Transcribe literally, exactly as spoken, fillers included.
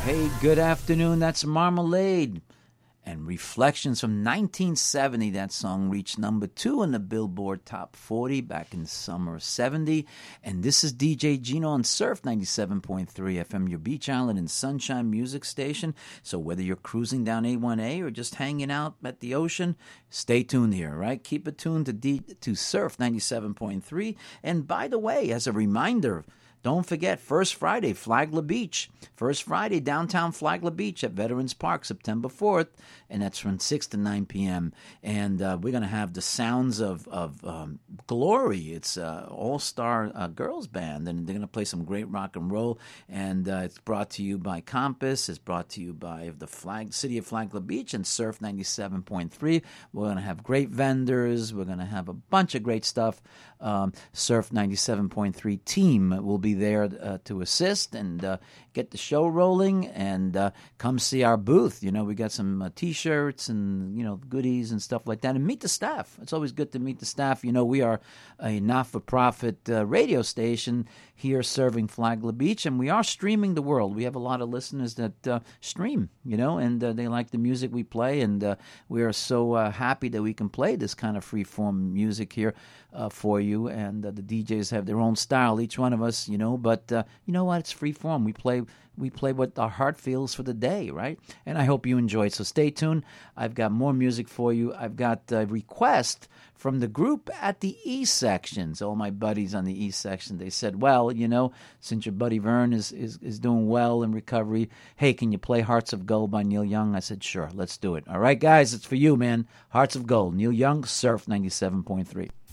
Hey, good afternoon. That's Marmalade. And Reflections from nineteen seventy. That song reached number two in the Billboard Top forty back in the summer of seventy. And this is D J Gino on Surf ninety-seven point three F M, your Beach Island and Sunshine Music Station. So whether you're cruising down A one A or just hanging out at the ocean, stay tuned here, right? Keep it tuned to, D- to Surf ninety-seven point three. And by the way, as a reminder, don't forget, First Friday, Flagler Beach. First Friday, downtown Flagler Beach at Veterans Park, September fourth, and that's from six to nine p.m. And uh, we're going to have the sounds of, of um, Glory. It's an all-star uh, girls band, and they're going to play some great rock and roll. And uh, it's brought to you by Compass. It's brought to you by the Flag City of Flagler Beach and Surf ninety-seven point three. We're going to have great vendors. We're going to have a bunch of great stuff. Um, Surf ninety-seven point three team will be there uh, to assist and uh, get the show rolling, and uh, come see our booth. You know, we got some uh, T-shirts and, you know, goodies and stuff like that, and meet the staff. It's always good to meet the staff. You know, we are a not-for-profit uh, radio station here serving Flagler Beach, and we are streaming the world. We have a lot of listeners that uh, stream, you know, and uh, they like the music we play, and uh, we are so uh, happy that we can play this kind of free-form music here uh, for you, and uh, the D Js have their own style, each one of us, you know, but uh, you know what? It's free-form. We play we play what our heart feels for the day, right? And I hope you enjoy it. So stay tuned. I've got more music for you. I've got a request from the group at the E sections. All my buddies on the E section, they said, well, you know, since your buddy Vern is, is, is doing well in recovery, hey, can you play Hearts of Gold by Neil Young? I said, sure, let's do it. All right, guys, it's for you, man. Hearts of Gold, Neil Young, Surf ninety-seven point three.